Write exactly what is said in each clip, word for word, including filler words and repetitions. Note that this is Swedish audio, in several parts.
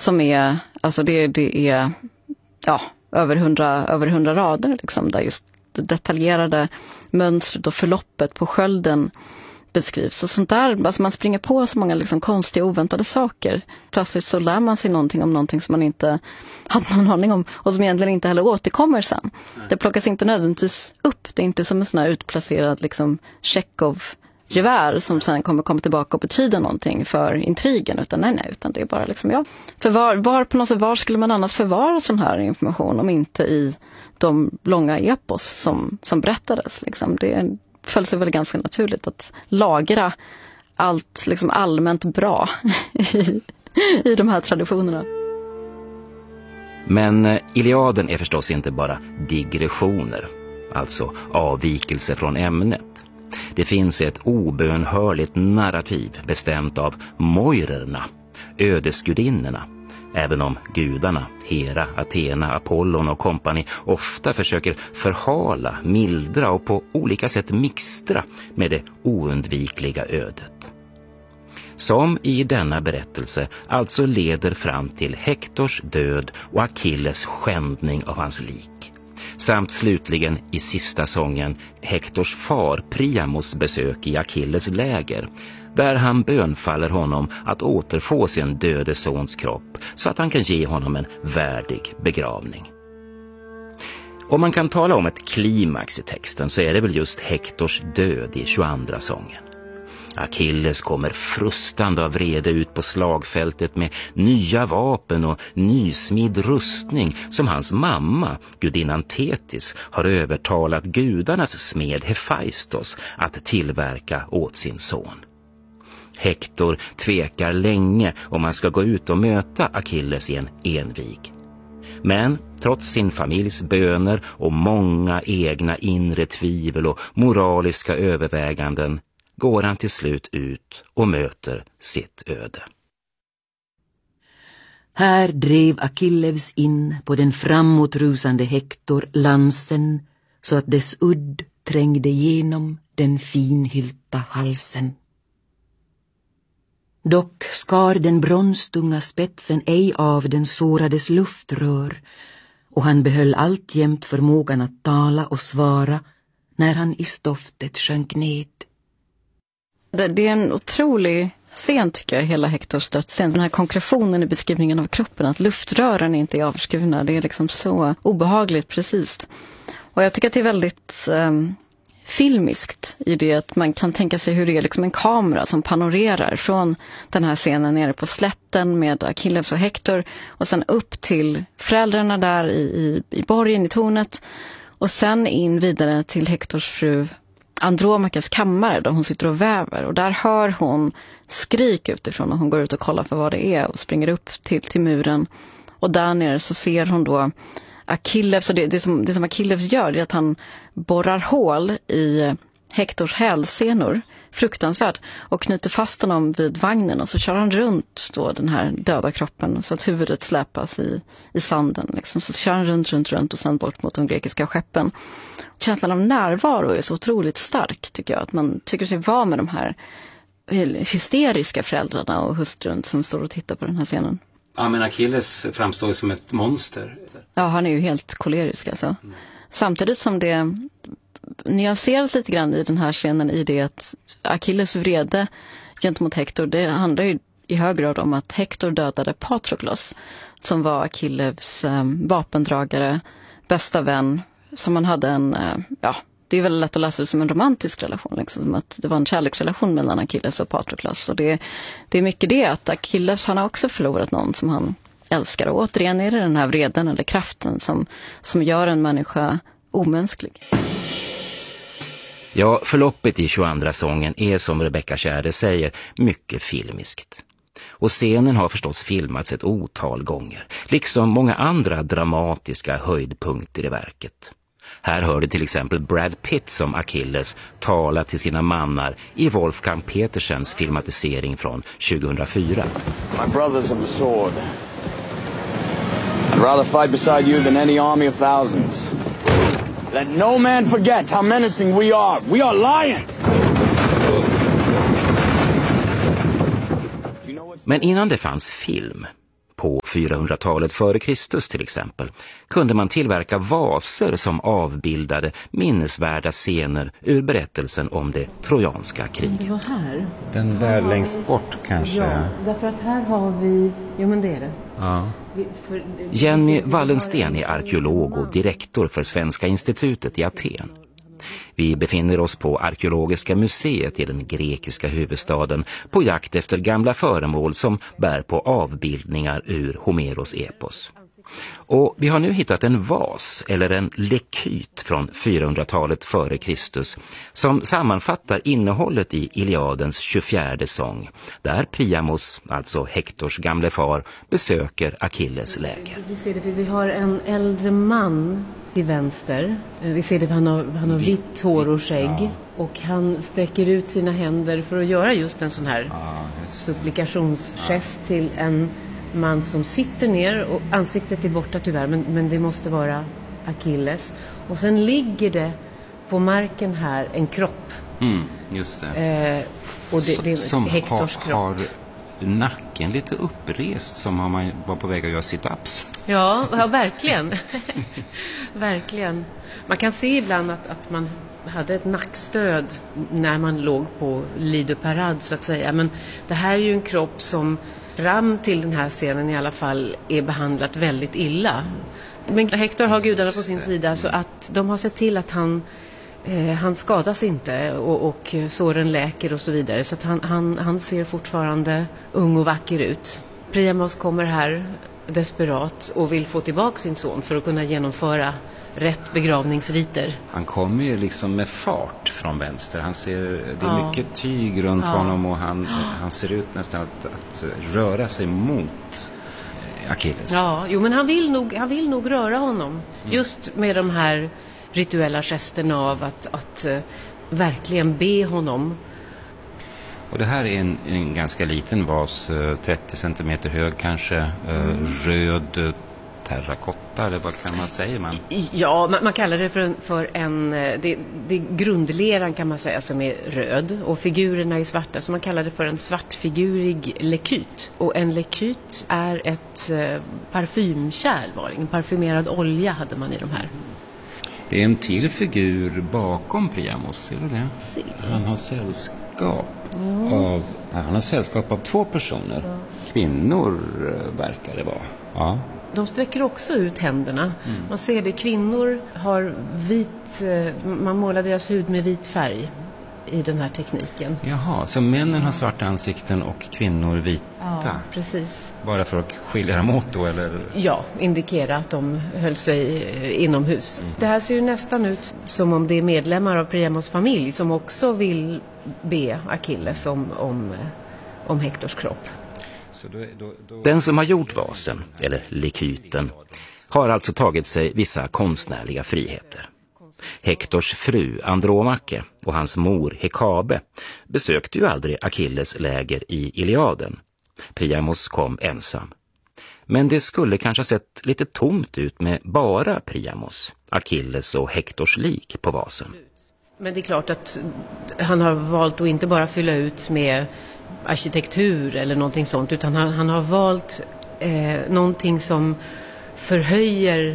som är, alltså det, det är ja, över hundra, över hundra rader liksom, där just det detaljerade mönstret och förloppet på skölden beskrivs. Och sånt där, alltså man springer på så många liksom konstiga oväntade saker. Plötsligt så lär man sig någonting om någonting som man inte hade någon aning om och som egentligen inte heller återkommer sen. Det plockas inte nödvändigtvis upp. Det är inte som en sån här utplacerad liksom Chekhov-gevär som sen kommer komma tillbaka och betyda någonting för intrigen, utan nej, nej, utan det är bara liksom, ja. För var, var på något sätt, var skulle man annars förvara sån här information om inte i de långa epos som, som berättades liksom. Det är föll sig väl ganska naturligt att lagra allt liksom allmänt bra i, i de här traditionerna. Men Iliaden är förstås inte bara digressioner, alltså avvikelse från ämnet. Det finns ett obönhörligt narrativ bestämt av moirerna, ödesgudinnorna, även om gudarna, Hera, Athena, Apollon och kompani ofta försöker förhala, mildra och på olika sätt mixtra med det oundvikliga ödet. Som i denna berättelse alltså leder fram till Hektors död och Achilles skändning av hans lik. Samt slutligen i sista sången Hektors far Priamos besök i Achilles läger, där han bönfaller honom att återfå sin döde sons kropp så att han kan ge honom en värdig begravning. Om man kan tala om ett klimax i texten så är det väl just Hektors död i tjugoandra sången. Achilles kommer frustande av vrede ut på slagfältet med nya vapen och nysmidd rustning som hans mamma, gudinnan Thetis, har övertalat gudarnas smed Hephaistos att tillverka åt sin son. Hektor tvekar länge om han ska gå ut och möta Achilles i en envig. Men trots sin familjs böner och många egna inre tvivel och moraliska överväganden går han till slut ut och möter sitt öde. Här drev Achilles in på den framåtrusande Hektor lansen så att dess udd trängde genom den finhylta halsen. Dock skar den bronstunga spetsen ej av den sårades luftrör, och han behöll alltjämt förmågan att tala och svara när han i stoftet sjönk ned. Det, det är en otrolig scen tycker jag, hela Hektors dödsscen. Den här konkretionen i beskrivningen av kroppen, att luftrören inte är avskurna, det är liksom så obehagligt precis. Och jag tycker att det är väldigt um, filmiskt i det att man kan tänka sig hur det är liksom en kamera som panorerar från den här scenen nere på slätten med Achilles och Hektor och sen upp till föräldrarna där i, i, i borgen i tornet och sen in vidare till Hektors fru Andromakas kammare där hon sitter och väver, och där hör hon skrik utifrån och hon går ut och kollar för vad det är och springer upp till, till muren, och där nere så ser hon då Achilles, och det, det, som, det som Achilles gör är att han borrar hål i Hektors hälsenor, fruktansvärt, och knyter fast honom vid vagnen, och så kör han runt då den här döda kroppen så att huvudet släpas i, i sanden liksom. Så kör han runt, runt, runt och sen bort mot de grekiska skeppen. Känslan av närvaro är så otroligt stark tycker jag, att man tycker sig vara med de här hysteriska föräldrarna och hustrun som står och tittar på den här scenen. Ja, men Achilles framstår ju som ett monster. Ja, han är ju helt kolerisk alltså. Mm. Samtidigt som det nyanserat lite grann i den här scenen i det att Achilles vrede gentemot Hektor, det handlar ju i hög grad om att Hektor dödade Patroklos som var Achilles eh, vapendragare, bästa vän, som man hade en, eh, ja, det är väl lätt att läsa det som en romantisk relation, liksom, som att det var en kärleksrelation mellan Achilles och Patroklos, och det, det är mycket det att Achilles, han har också förlorat någon som han älskar, och återigen är det den här vreden eller kraften som, som gör en människa omänsklig. Ja, förloppet i tjugoandra sången är som Rebecca Tjärde säger mycket filmiskt. Och scenen har förstås filmats ett otal gånger, liksom många andra dramatiska höjdpunkter i verket. Här hör du till exempel Brad Pitt som Achilles tala till sina mannar i Wolfgang Petersens filmatisering från tjugohundrafyra. My brothers of the sword. I'd rather fight beside you than any army of thousands. Let no man forget how menacing we are. We are lions! Men innan det fanns film, På fyrahundratalet före Kristus till exempel kunde man tillverka vaser som avbildade minnesvärda scener ur berättelsen om det trojanska kriget. Det var här. Den där längst bort kanske. Ja, därför att här har vi... Jo, men det är det. Ja. Vi, för, Jenny Wallensten är arkeolog och direktor för Svenska institutet i Aten. Vi befinner oss på Arkeologiska museet i den grekiska huvudstaden på jakt efter gamla föremål som bär på avbildningar ur Homeros epos. Och vi har nu hittat en vas eller en lekyt från fyrahundratalet före Kristus som sammanfattar innehållet i Iliadens tjugofjärde sång, där Priamos, alltså Hektors gamle far, besöker Achilles läger. Vi ser det, för vi har en äldre man till vänster. Vi ser det, för han har, han har vitt hår och skägg. Ja. Och han sträcker ut sina händer för att göra just en sån här ja, supplikationsgest ja. till en man som sitter ner och ansiktet är borta tyvärr, men, men det måste vara Achilles. Och sen ligger det på marken här en kropp. Mm, just det. Eh, och det, det är som Hektors har, kropp. har nacken lite upprest, som om man var på väg att göra sit-ups. Ja, ja verkligen. Verkligen. Man kan se ibland att, att man hade ett nackstöd när man låg på Lido Parade så att säga. Men det här är ju en kropp som fram till den här scenen i alla fall är behandlat väldigt illa. Men Hektor har gudarna på sin sida, så att de har sett till att han, eh, han skadas inte och, och såren läker och så vidare. Så att han, han, han ser fortfarande ung och vacker ut. Priamos kommer här desperat och vill få tillbaka sin son för att kunna genomföra rätt begravningsriter. Han kommer ju liksom med fart från vänster. Han ser, det är ja. mycket tyg runt ja. honom och han, han ser ut nästan att, att röra sig mot Achilles. Ja, jo, men han vill nog, han vill nog röra honom. Mm. Just med de här rituella gesterna av att, att uh, verkligen be honom. Och det här är en, en ganska liten vas, trettio centimeter hög kanske, mm. röd terrakotta, eller vad kan man säga? Man? Ja, man, man kallar det för en, för en det, det är grundleran kan man säga som är röd och figurerna är svarta, så man kallar det för en svartfigurig lekyt. Och en lekyt är ett eh, parfymkärl, var det. En parfymerad olja hade man i de här. Det är en till figur bakom Priamos, ser du det? Se. Han har sällskap ja. av han har sällskap av två personer. Ja. Kvinnor verkar det vara. Ja. De sträcker också ut händerna. Mm. Man ser det, kvinnor har vit, man målar deras hud med vit färg i den här tekniken. Jaha, så männen har svarta ansikten och kvinnor vita? Ja, precis. Bara för att skilja dem åt då, eller? Ja, indikera att de höll sig inomhus. Mm. Det här ser ju nästan ut som om det är medlemmar av Priamos familj som också vill be Achilles om, om, om Hektors kropp. Den som har gjort vasen, eller lekyten, har alltså tagit sig vissa konstnärliga friheter. Hektors fru Andromache och hans mor Hekabe besökte ju aldrig Achilles läger i Iliaden. Priamos kom ensam. Men det skulle kanske ha sett lite tomt ut med bara Priamos, Achilles och Hektors lik på vasen. Men det är klart att han har valt att inte bara fylla ut med arkitektur eller någonting sånt, utan han, han har valt eh, någonting som förhöjer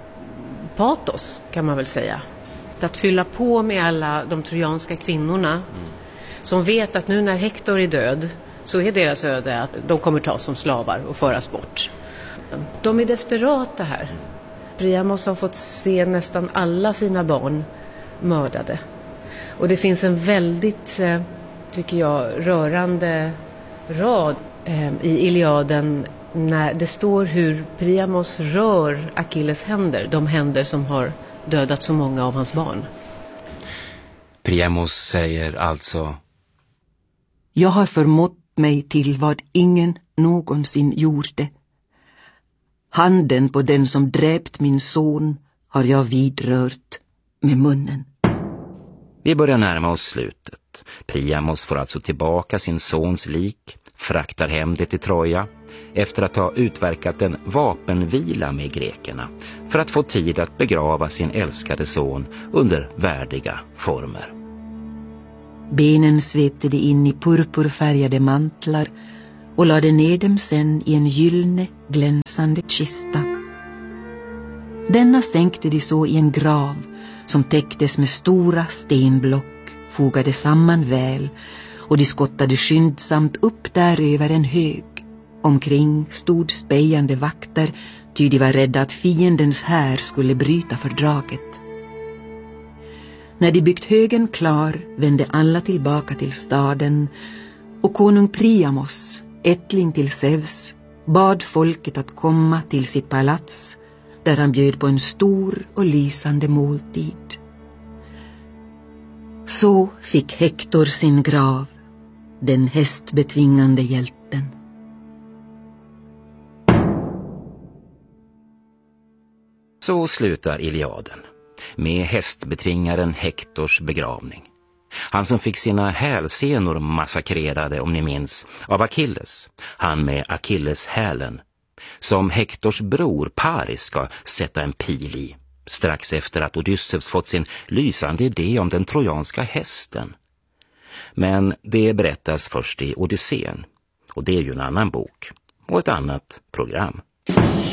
patos, kan man väl säga. Att fylla på med alla de trojanska kvinnorna mm. som vet att nu när Hektor är död så är deras öde att de kommer tas som slavar och föras bort. De är desperata här. Priamos har fått se nästan alla sina barn mördade. Och det finns en väldigt, eh, tycker jag, rörande rad eh, i Iliaden när det står hur Priamos rör Achilles händer, de händer som har dödat så många av hans barn. Priamos säger alltså: Jag har förmått mig till vad ingen någonsin gjorde. Handen på den som dräpt min son har jag vidrört med munnen. Vi börjar närma oss slutet. Priamos får alltså tillbaka sin sons lik, fraktar hem det till Troja efter att ha utverkat en vapenvila med grekerna för att få tid att begrava sin älskade son under värdiga former. Benen svepte de in i purpurfärgade mantlar och lade ner dem sen i en gyllene glänsande kista. Denna sänkte de så i en grav som täcktes med stora stenblock, fogade samman väl, och de skottade skyndsamt upp där över en hög. Omkring stod spejande vakter, ty de var rädda att fiendens här skulle bryta fördraget. När de byggt högen klar vände alla tillbaka till staden, och konung Priamos, ättling till Zeus, bad folket att komma till sitt palats, där han bjöd på en stor och lysande måltid. Så fick Hektor sin grav, den hästbetvingande hjälten. Så slutar Iliaden med hästbetvingaren Hektors begravning. Han som fick sina hälsenor massakrerade, om ni minns, av Achilles. Han med Achilleshälen, som Hektors bror Paris ska sätta en pil i, strax efter att Odysseus fått sin lysande idé om den trojanska hästen. Men det berättas först i Odysseen, och det är ju en annan bok och ett annat program.